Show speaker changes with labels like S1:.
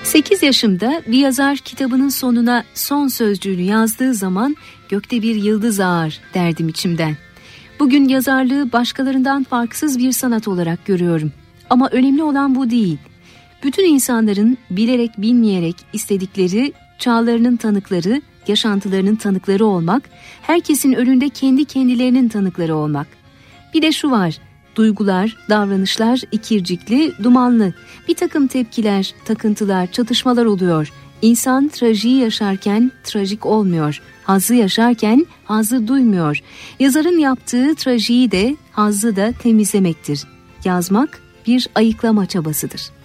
S1: 8 yaşımda bir yazar kitabının sonuna son sözcüğünü yazdığı zaman gökte bir yıldız ağar derdim içimden. Bugün yazarlığı başkalarından farksız bir sanat olarak görüyorum. Ama önemli olan bu değil. Bütün insanların bilerek bilmeyerek istedikleri, çağlarının tanıkları, yaşantılarının tanıkları olmak, herkesin önünde kendi kendilerinin tanıkları olmak. Bir de şu var, duygular, davranışlar ikircikli, dumanlı. Bir takım tepkiler, takıntılar, çatışmalar oluyor. İnsan trajiği yaşarken trajik olmuyor. Hazzı yaşarken hazzı duymuyor. Yazarın yaptığı trajiği de hazzı da temizlemektir. Yazmak bir ayıklama çabasıdır.